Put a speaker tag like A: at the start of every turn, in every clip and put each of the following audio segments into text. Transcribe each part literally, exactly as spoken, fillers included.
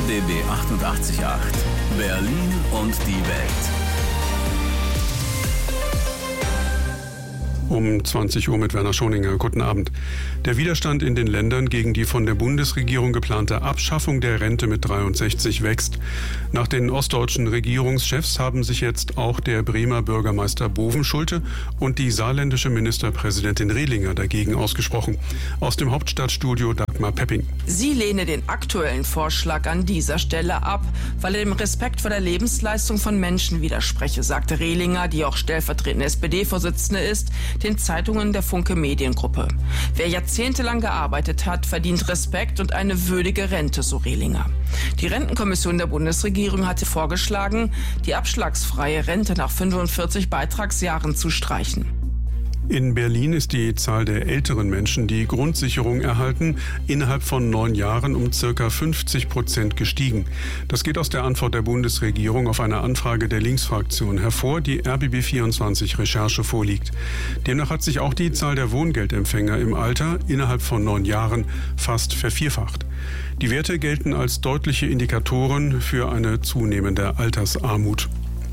A: B B achtundachtzig Komma acht. Berlin und die Welt.
B: Um zwanzig Uhr mit Werner Schoninger. Guten Abend. Der Widerstand in den Ländern gegen die von der Bundesregierung geplante Abschaffung der Rente mit dreiundsechzig wächst. Nach den ostdeutschen Regierungschefs haben sich jetzt auch der Bremer Bürgermeister Bovenschulte und die saarländische Ministerpräsidentin Rehlinger dagegen ausgesprochen. Aus dem Hauptstadtstudio Dagmar Pepping.
C: Sie lehne den aktuellen Vorschlag an dieser Stelle ab, weil er dem Respekt vor der Lebensleistung von Menschen widerspreche, sagte Rehlinger, die auch stellvertretende S P D-Vorsitzende ist, den Zeitungen der Funke Mediengruppe. Wer jahrzehntelang gearbeitet hat, verdient Respekt und eine würdige Rente, so Rehlinger. Die Rentenkommission der Bundesregierung hatte vorgeschlagen, die abschlagsfreie Rente nach fünfundvierzig Beitragsjahren zu streichen.
B: In Berlin ist die Zahl der älteren Menschen, die Grundsicherung erhalten, innerhalb von neun Jahren um circa fünfzig Prozent gestiegen. Das geht aus der Antwort der Bundesregierung auf eine Anfrage der Linksfraktion hervor, die R B B vierundzwanzig Recherche vorliegt. Demnach hat sich auch die Zahl der Wohngeldempfänger im Alter innerhalb von neun Jahren fast vervierfacht. Die Werte gelten als deutliche Indikatoren für eine zunehmende Altersarmut.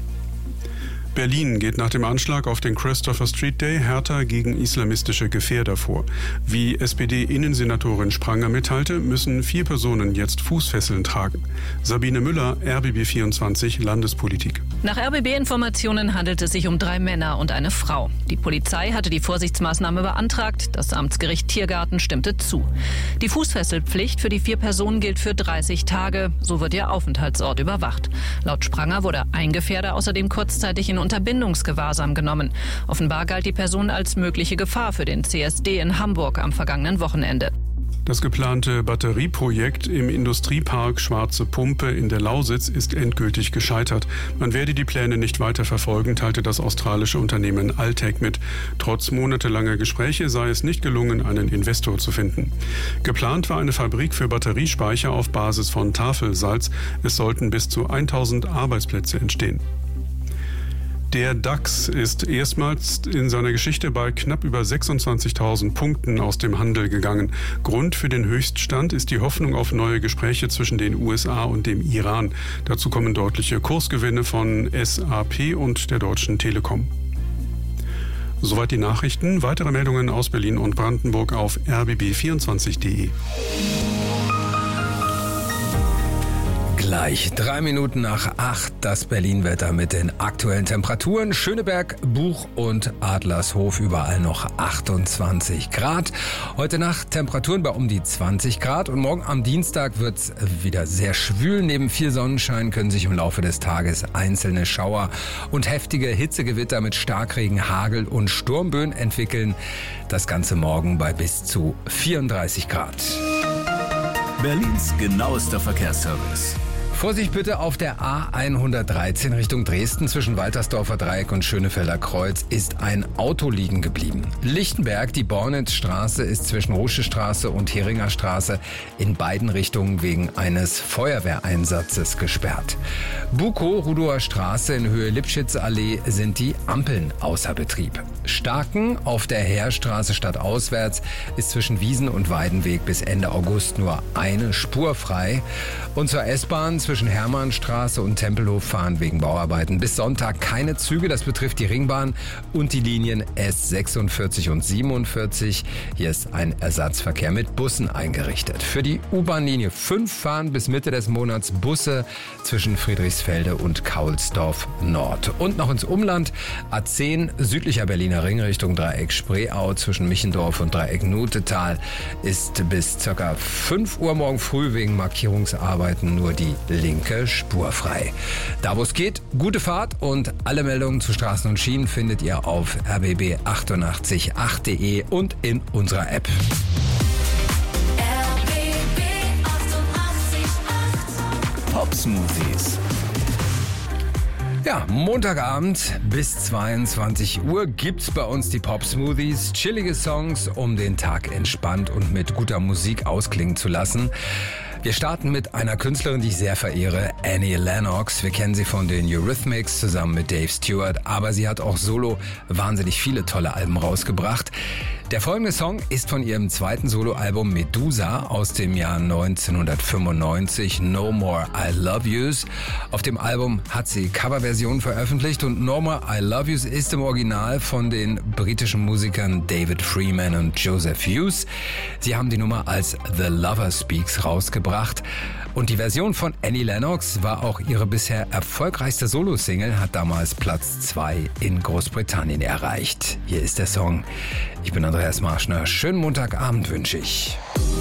B: Berlin geht nach dem Anschlag auf den Christopher Street Day härter gegen islamistische Gefährder vor. Wie S P D-Innensenatorin Spranger mitteilte, müssen vier Personen jetzt Fußfesseln tragen. Sabine Müller, R B B vierundzwanzig Landespolitik.
D: Nach R B B-Informationen handelt es sich um drei Männer und eine Frau. Die Polizei hatte die Vorsichtsmaßnahme beantragt. Das Amtsgericht Tiergarten stimmte zu. Die Fußfesselpflicht für die vier Personen gilt für dreißig Tage. So wird ihr Aufenthaltsort überwacht. Laut Spranger wurde ein Gefährder außerdem kurzzeitig in Unterbindungsgewahrsam genommen. Offenbar galt die Person als mögliche Gefahr für den C S D in Hamburg am vergangenen Wochenende.
B: Das geplante Batterieprojekt im Industriepark Schwarze Pumpe in der Lausitz ist endgültig gescheitert. Man werde die Pläne nicht weiter verfolgen, teilte das australische Unternehmen Altec mit. Trotz monatelanger Gespräche sei es nicht gelungen, einen Investor zu finden. Geplant war eine Fabrik für Batteriespeicher auf Basis von Tafelsalz. Es sollten bis zu tausend Arbeitsplätze entstehen. Der DAX ist erstmals in seiner Geschichte bei knapp über sechsundzwanzigtausend Punkten aus dem Handel gegangen. Grund für den Höchststand ist die Hoffnung auf neue Gespräche zwischen den U S A und dem Iran. Dazu kommen deutliche Kursgewinne von S A P und der Deutschen Telekom. Soweit die Nachrichten. Weitere Meldungen aus Berlin und Brandenburg auf r b b vierundzwanzig punkt de.
E: Gleich drei Minuten nach acht das Berlin-Wetter mit den aktuellen Temperaturen. Schöneberg, Buch und Adlershof überall noch achtundzwanzig Grad. Heute Nacht Temperaturen bei um die zwanzig Grad und morgen am Dienstag wird es wieder sehr schwül. Neben viel Sonnenschein können sich im Laufe des Tages einzelne Schauer und heftige Hitzegewitter mit Starkregen, Hagel und Sturmböen entwickeln. Das Ganze morgen bei bis zu vierunddreißig Grad.
A: Berlins genauester Verkehrsservice.
E: Vorsicht bitte auf der A hundertdreizehn Richtung Dresden zwischen Waltersdorfer Dreieck und Schönefelder Kreuz ist ein Auto liegen geblieben. Lichtenberg, die Bornitzstraße ist zwischen Ruschestraße und Heringer Straße in beiden Richtungen wegen eines Feuerwehreinsatzes gesperrt. Bukow, Rudower Straße in Höhe Lipschitz-Allee sind die Ampeln außer Betrieb. Starken auf der Heerstraße stadtauswärts ist zwischen Wiesen und Weidenweg bis Ende August nur eine Spur frei. Und zur S-Bahn zwischen Hermannstraße und Tempelhof fahren wegen Bauarbeiten bis Sonntag keine Züge. Das betrifft die Ringbahn und die Linien S sechsundvierzig und siebenundvierzig. Hier ist ein Ersatzverkehr mit Bussen eingerichtet. Für die U-Bahn-Linie fünf fahren bis Mitte des Monats Busse zwischen Friedrichsfelde und Kaulsdorf Nord. Und noch ins Umland. A zehn südlicher Berliner Ring Richtung Dreieck Spreeau zwischen Michendorf und Dreieck Nutetal ist bis ca. fünf Uhr morgen früh wegen Markierungsarbeiten nur die linke Spur frei. Da wo es geht, gute Fahrt und alle Meldungen zu Straßen und Schienen findet ihr auf r b b achtundachtzig punkt acht punkt de und in unserer App.
A: R B B achtundachtzig Komma acht Pop Smoothies.
E: Ja, Montagabend bis zweiundzwanzig Uhr gibt's bei uns die Pop Smoothies. Chillige Songs, um den Tag entspannt und mit guter Musik ausklingen zu lassen. Wir starten mit einer Künstlerin, die ich sehr verehre, Annie Lennox. Wir kennen sie von den Eurythmics zusammen mit Dave Stewart, aber sie hat auch solo wahnsinnig viele tolle Alben rausgebracht. Der folgende Song ist von ihrem zweiten Soloalbum Medusa aus dem Jahr neunzehnhundertfünfundneunzig, No More I Love Yous. Auf dem Album hat sie Coverversionen veröffentlicht und No More I Love Yous ist im Original von den britischen Musikern David Freeman und Joseph Hughes. Sie haben die Nummer als The Lover Speaks rausgebracht. Und die Version von Annie Lennox war auch ihre bisher erfolgreichste Solo-Single, hat damals Platz zwei in Großbritannien erreicht. Hier ist der Song. Ich bin Andreas Marschner. Schönen Montagabend wünsche ich.